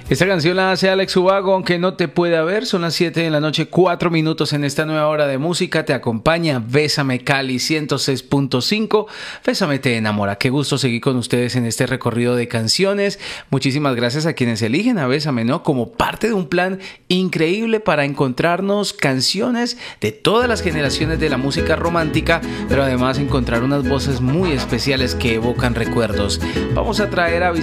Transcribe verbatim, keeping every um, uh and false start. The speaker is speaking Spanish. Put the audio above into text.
Esta canción la hace Alex Ubago, aunque no te pueda ver. Son las siete de la noche, cuatro minutos en esta nueva hora de música. Te acompaña Bésame Cali ciento seis punto cinco. Bésame te enamora. Qué gusto seguir con ustedes en este recorrido de canciones. Muchísimas gracias a quienes eligen a Bésame, ¿no? Como parte de un plan increíble para encontrarnos canciones de todas las generaciones de la música romántica, pero además encontrar unas voces muy especiales que evocan recuerdos. Vamos a traer a